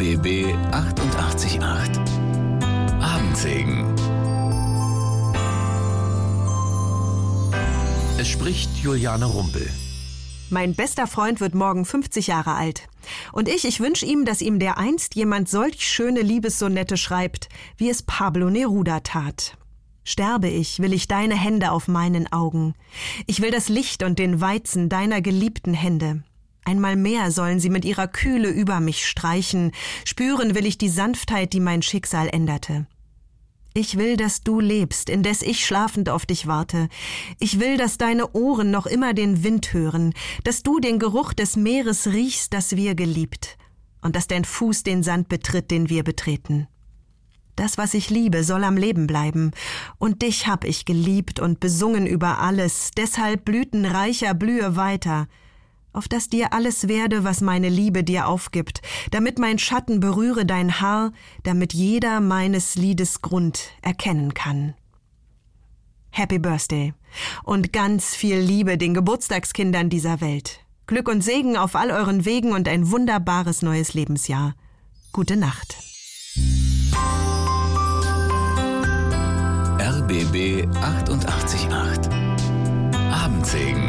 RBB 888. Abendsegen. Es spricht Juliane Rumpel. Mein bester Freund wird morgen 50 Jahre alt. Und ich wünsche ihm, dass ihm dereinst jemand solch schöne Liebessonette schreibt, wie es Pablo Neruda tat. Sterbe ich, will ich deine Hände auf meinen Augen. Ich will das Licht und den Weizen deiner geliebten Hände. Einmal mehr sollen sie mit ihrer Kühle über mich streichen. Spüren will ich die Sanftheit, die mein Schicksal änderte. Ich will, dass du lebst, indes ich schlafend auf dich warte. Ich will, dass deine Ohren noch immer den Wind hören, dass du den Geruch des Meeres riechst, das wir geliebt, und dass dein Fuß den Sand betritt, den wir betreten. Das, was ich liebe, soll am Leben bleiben, und dich hab ich geliebt und besungen über alles, deshalb blütenreicher blühe weiter, auf dass dir alles werde, was meine Liebe dir aufgibt, damit mein Schatten berühre dein Haar, damit jeder meines Liedes Grund erkennen kann. Happy Birthday und ganz viel Liebe den Geburtstagskindern dieser Welt. Glück und Segen auf all euren Wegen und ein wunderbares neues Lebensjahr. Gute Nacht. RBB 888. Abendsegen.